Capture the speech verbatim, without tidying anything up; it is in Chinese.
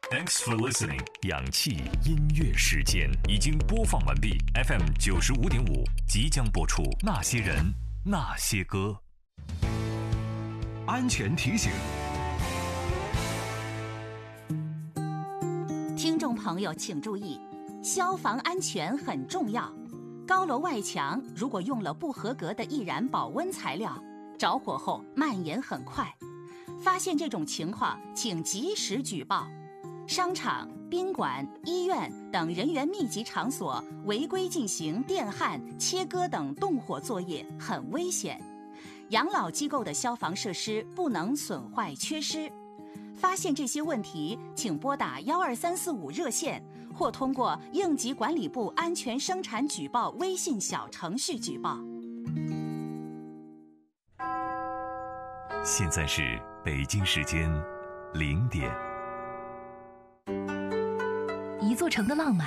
Thanks for listening。氧气音乐时间已经播放完毕 ，F M 九十五点五即将播出《那些人那些歌》。 安全提醒： 听众朋友请注意，消防安全很重要。高楼外墙如果用了不合格的易燃保温材料，着火后蔓延很快。发现这种情况，请及时举报。商场、宾馆、医院等人员密集场所违规进行电焊、切割等动火作业很危险。养老机构的消防设施不能损坏缺失。发现这些问题，请拨打幺二三四五热线，或通过应急管理部安全生产举报微信小程序举报。 现在是北京时间零点。 一座城的浪漫